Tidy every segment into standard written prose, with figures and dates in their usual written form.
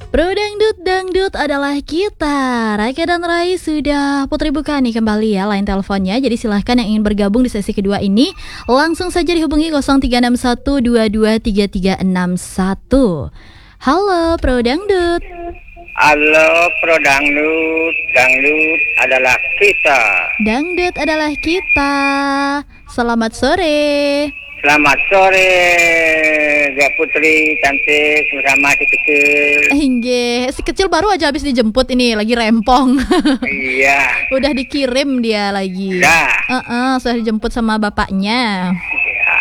Bro Dangdut adalah kita. Raika dan Rai sudah Putri buka nih kembali ya line teleponnya. Jadi silahkan yang ingin bergabung di sesi kedua ini langsung saja dihubungi 0361223361. Halo Bro Dangdut. Halo Pro Dangdut, Dangdut adalah kita. Dangdut adalah kita. Selamat sore. Selamat sore, Gak Putri cantik bersama si kecil. Si kecil baru aja habis dijemput ini, lagi rempong. Iya. Udah dikirim dia lagi. Sudah dijemput sama bapaknya. Ya.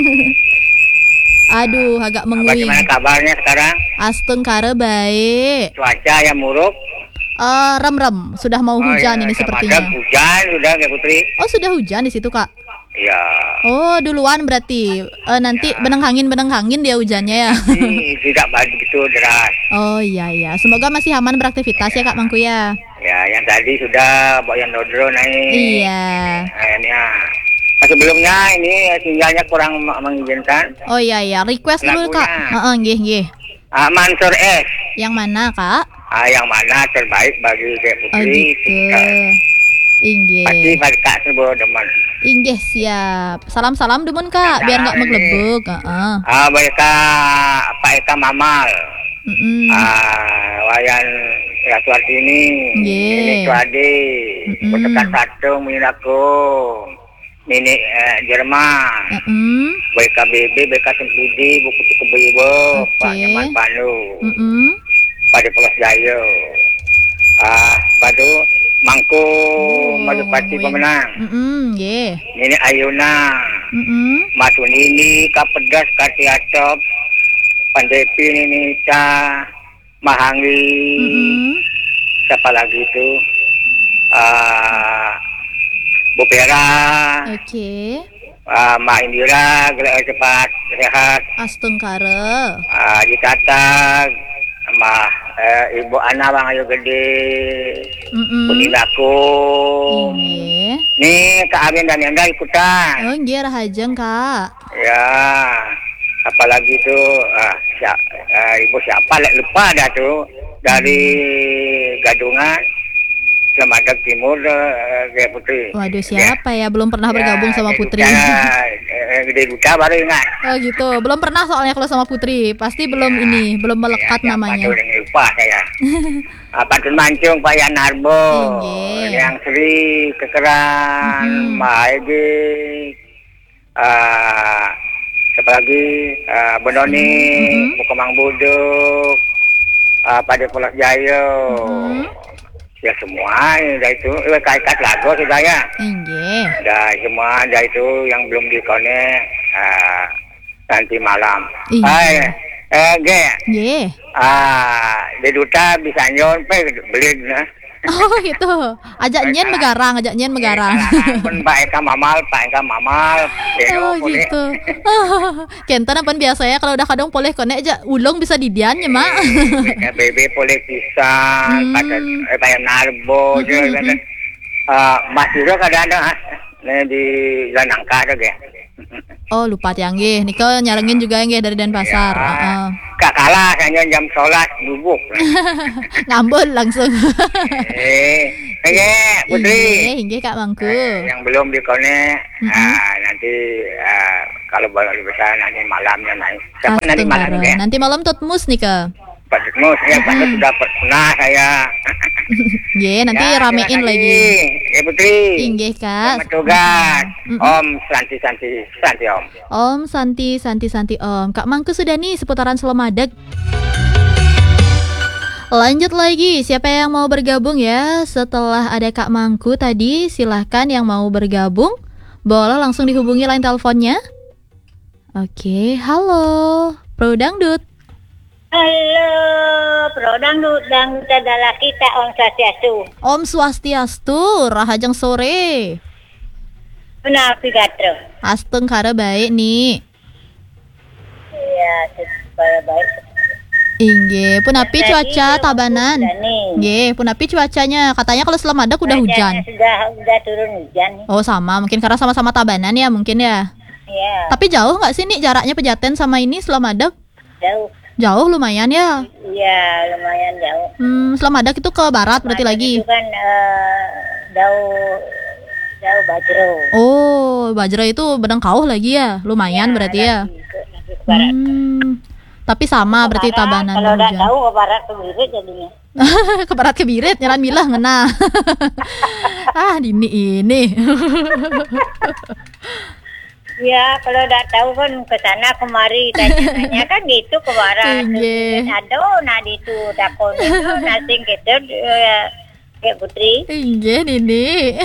Aduh, agak menguing. Bagaimana kabarnya sekarang? Asteng kare baik. Cuaca yang buruk. Rem-rem, sudah mau hujan ini sepertinya. Hujan sudah Gak Putri. Oh, sudah hujan di situ, Kak? Iya. Oh, duluan berarti. Nanti benang hangin dia hujannya ya. Tidak begitu deras. Oh iya. Semoga masih aman beraktivitas ya Kak Mangku ya. Ya, yang tadi sudah Boyan Dodro naik. Iya. Akhirnya. Sebelumnya ini sinyalnya kurang mengizinkan. Oh iya. Request dulu Kak. Nggih. Mansur S. Yang mana Kak? Yang mana terbaik bagi Gak Putri. Oh gitu. Inggih. Pasti Kak sebut demen. Inggih siap. Salam demun Kak, biar nggak meglebuk. Mereka Pak Eka Mamal. Wayan Rasuarti ini. Ini Suadi. Bertekan satu Minako. Nini Jerman. BKBB, BK Sempidi, Buku Cukup Ibu, Pak Nyaman Panu. Pada Pulau Jaya. Padu Mangku Madupati pemenang. Ini Ayuna. Matunini Kapedas Katiatop. Pandepi ini Mahangi. Siapa lagi itu? Bu Pera. Mak Indira gerak cepat sehat. Asteng kare. Ditata Ibu Ana Bang Ayu Gede. Punilaku. Nih Kak Amin dan Yanda ikutan. Oh nggih rahajeng Kak. Ya. Apalagi itu Ibu siapa lupa dah tuh dari Gadungan Selamat Timur Gak Putri. Waduh siapa ya belum pernah bergabung sama Putri. Gede Duta baru ingat. Oh gitu, belum pernah soalnya kalau sama Putri. Pasti belum melekat namanya. Lupa saya. Patun Mancung Pak Yan Narbo. Yang Sri Kekeran, Mbak Egi. Siapa lagi? Benoni, Bukemang Buduk. Pada Pulau Jaya. Ya semua dah itu kaitan lagu sudah ya. Dah semua dah itu yang belum dikonek nanti malam. Di Duta bisa nyampe beli nah. Oh gitu. Ajak nyen megarang. Pak Eka Mamal. Oh gitu. Kentan apa biasanya kalau udah kadang boleh konek aja ulung bisa didian ya mak. BB boleh pisang, Pak Narbo, Mas juga kadang-kadang di Jalan Nangka juga. Oh lupa tiang nggih, Niko nyarengin juga nggih dari Denpasar. Kak kalah hanya jam sholat bubuk. Ngambul langsung. Putri. Nggih Kak Mangku. Yang belum dikonek, nanti kalau baru besar nanti malamnya naik. Siapa nanti malam ya? Nanti malam Tutmus nih Kak. Pak Tutmus ya sudah pernah saya. Nggih, nanti ramein lagi. Putri. Nggih Kak. Selamat tugas. Om Santi Om. Om Santi Om. Kak Mangku sudah nih seputaran Selomadeg. Lanjut lagi, siapa yang mau bergabung ya? Setelah ada Kak Mangku tadi, silahkan yang mau bergabung. Boleh langsung dihubungi line teleponnya. Oke, halo Pro Dangdut. Halo Pro Dangdut adalah kita Om Swastiastu. Om Swastiastu, rahajeng sore. Menapi gatro. Asteng kare baik nih. Iya, baik. Inggih, punapi cuaca Tabanan. Nggih, punapi cuacanya. Katanya kalau Selomadeg udah hujan. Sudah turun hujan. Oh, sama. Mungkin karena sama-sama Tabanan ya, mungkin ya. Iya. Tapi jauh nggak sih nih jaraknya Pejaten sama ini Selomadeg? Jauh. Jauh lumayan ya. Iya, lumayan jauh. Slamadak itu ke barat berarti lagi. Itu kan jauh Bajro. Oh, Bajra itu Bedengkauh lagi ya. Lumayan berarti ya. Lagi ke barat. Tapi sama berarti Barat, Tabanan kalau udah hujan. tahu ke barat ke Birit jadinya. Ke barat ke Birit nyalan milah ngena. ini. Ya, kalau udah tahu kan ke sana kemari tanya kan gitu ke barat. Iya. Aduh, nah itu dakon itu nasing gitu kayak Putri. Inggih Nini.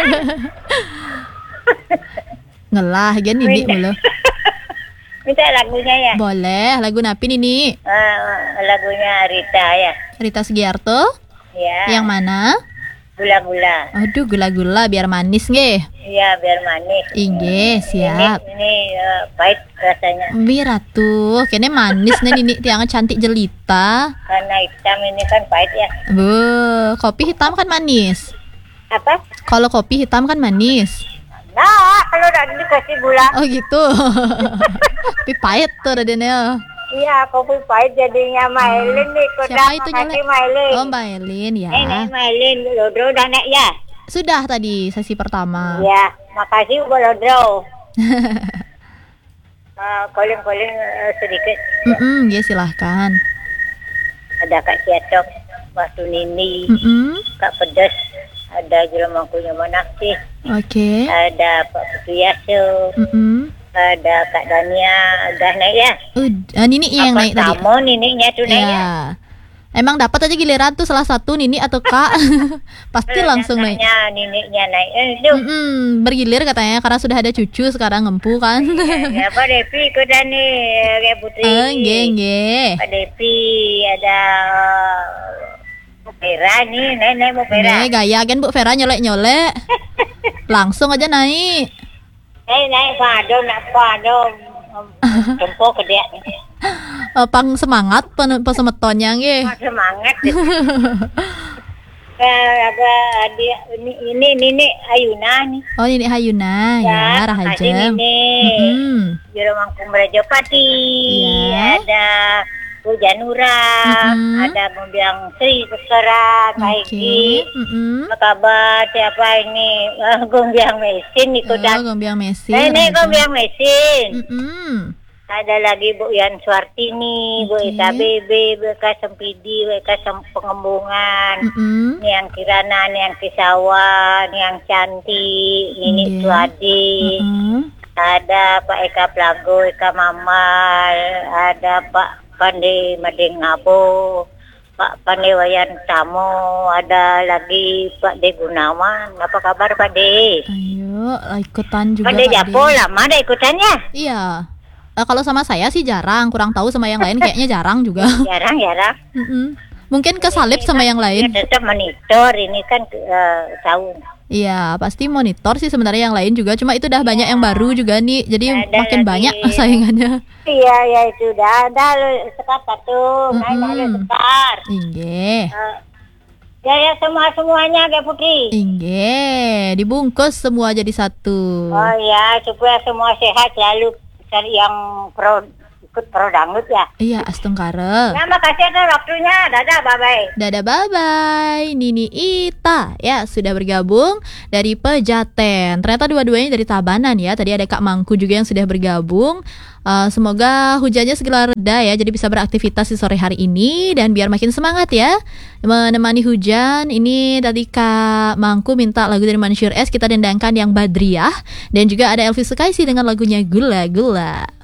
Ngelah gen Nini mulu. Minta lagunya ya. Boleh, lagu napi Nini? Lagunya Rita ya. Rita Sugiarto? Ya. Yang mana? Gula-gula. Aduh, gula-gula biar manis nggih. Iya, biar manis. Inggih, siap. Ini pahit rasanya. Ratu, kene manis nih Nini tiang cantik jelita. Karena hitam ini kan pahit ya. Kopi hitam kan manis. Apa? Kalau kopi hitam kan manis. Nah, kalau udah dikasih gula. Oh gitu. Tapi pahit tuh Radennya. Iya, kopi pahit jadinya Mailin nih. Siapa itu makasih nyelek? Mailin. Oh, Mbak Elin ya. Mailin, Lodro udah naik ya? Sudah tadi sesi pertama. Iya, makasih Bu Lodro. Calling sedikit. Ya silahkan. Ada Kak Ciatok, Waktu Nini, Kak Pedas, ada Jelemangkunya Manakti, Oke. ada Pak Putuyaso, ada Kak Dania, udah naik ya? Nini yang naik tadi. Kamu Nininya tuh naik ya? Ya. Emang dapat aja giliran tuh salah satu Nini atau Kak. Pasti langsung naik. Nininya naik. Itu. Bergilir katanya karena sudah ada cucu sekarang ngempu kan. Ya, Pak Devi ikutan nih kayak Putri. Nggih. Pak Devi ada Bu Vera nih, nenek Bu Vera. Gaya kan Bu Vera nyolek-nyolek. Langsung aja naik. Naik Fado, tempo ke dia. Pang semangat pesemetonnya nggih. Semangat. Dia ini Ayuna nih. Oh, Nini Hayuna ya, Rahajeng. Jero Mangkung Rajapati. Ya. Ada Bu Janura, ada Membiang Sri sekarang, Kaiki. Apa kabar siapa ini? Gombiang Mesin ikutan. Gombiang Mesin. Ini Gombiang Mesin. Ada lagi Bu Yan Suartini, Bu Ita Bebe, Bu Eka Sempidi, Bu Eka Pengembungan, Niang Kirana, Niang Kisawa, Niang Cantik, Nini Suadi, ada Pak Eka Plago, Eka Mamal, ada Pak Pandai Madengabo, Pak Pandai Wayan Tamo, ada lagi Pak De Gunawan. Apa kabar Pak De? Ayo, ikutan juga Pak De Japo, lama ada ikutannya? Iya. Kalau sama saya sih jarang, kurang tahu sama yang lain kayaknya jarang juga. Jarang. Mungkin kesalip sama yang lain. Ya, tetap monitor ini kan tahu. Iya, pasti monitor sih sebenarnya yang lain juga. Cuma itu udah banyak yang baru juga nih, jadi makin banyak saingannya. Iya, ya itu udah ada sekat satu, naik sekar. Inggih. Ya semuanya kayak Putri. Inggih, dibungkus semua jadi satu. Oh ya, supaya semua sehat selalu. Cari yang ikut pro dangdut ya. Iya, astungkare. Nah, makasih atas waktunya. Dadah, bye-bye. Dadah, bye-bye. Nini Ita ya sudah bergabung dari Pejaten. Ternyata dua-duanya dari Tabanan ya. Tadi ada Kak Mangku juga yang sudah bergabung. Semoga hujannya segera reda ya, jadi bisa beraktivitas di sore hari ini. Dan biar makin semangat ya menemani hujan. Ini tadi Kak Mangku minta lagu dari Mansyur S, kita dendangkan yang Badriah. Dan juga ada Elvis Sukaisi dengan lagunya Gula Gula.